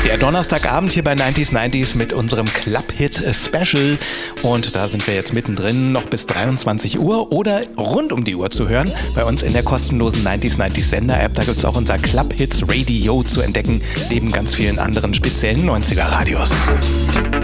Der Donnerstagabend hier bei 90s mit unserem Club-Hit-Special. Und da sind wir jetzt mittendrin, noch bis 23 Uhr oder rund um die Uhr zu hören. Bei uns in der kostenlosen 90s Sender-App. Da gibt es auch unser Club-Hits Radio zu entdecken, neben ganz vielen anderen speziellen 90er-Radios.